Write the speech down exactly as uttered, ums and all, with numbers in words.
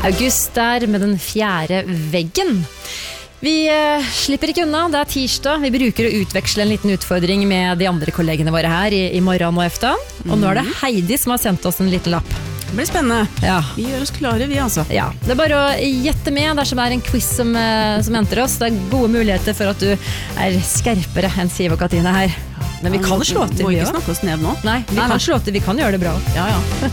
August der med den fjerde veggen. Vi eh, slipper ikke unna, det er tirsdag. Vi bruker å utveksle en liten utfordring med de andre kollegene våre her i, i morgen og efter. Og nå er det Heidi som har sendt oss en liten lapp. Det blir spennende. Ja. Vi gjør oss klare, vi altså. Ja, det er bare å gjette med dersom det er en quiz som, eh, som henter oss. Det er gode muligheter for at du er skerpere enn Siv og Katrine her. Men vi kan slå til, vi vi også. Må ikke snakke oss ned nå. Nei, vi Nei, kan nei. slå til, vi kan gjøre det bra. Ja, ja.